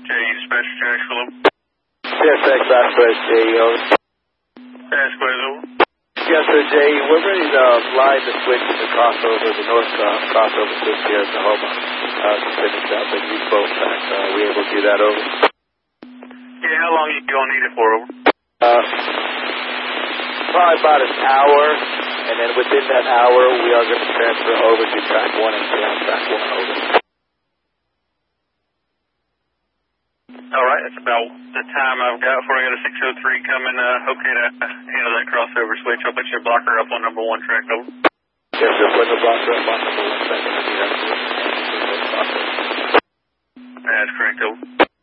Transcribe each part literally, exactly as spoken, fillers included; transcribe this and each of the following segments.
J E dispatch Jacksonville. Yes, X Bass J E, over. Bass Square, over. Yes, sir, J E. We're ready to uh, line the switch in the crossover, the north uh, crossover switch here at the home. Uh, to finish up and use both tracks. Uh, are we able to do that, over? Yeah, how long you gonna need it for, over? Uh, probably about an hour, and then within that hour, we are going to transfer over to track one and stay on track one, over. All right, that's about the time I've got for you. I got a six oh three coming. Uh, okay to handle that crossover switch. I'll put your blocker up on number one track, over. Yes, sir. Put the blocker up on number one track. That's correct, over.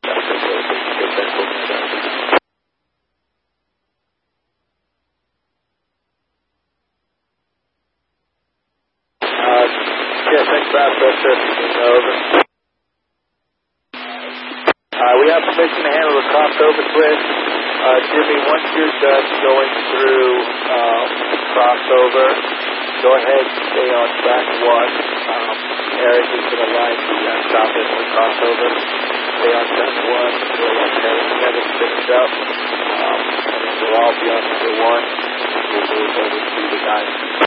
Uh, yes, thanks, Bass. That's it. Over. Uh, we have permission to handle the crossover switch. Uh, Jimmy, once you're done going through uh, crossover, go ahead and stay on track one. Um, Eric is going to line the uh, stop in the crossover. Stay on track one. We'll let Kevin, Kevin finish up. Um, and then we'll all be on number one. We'll move over to the guys.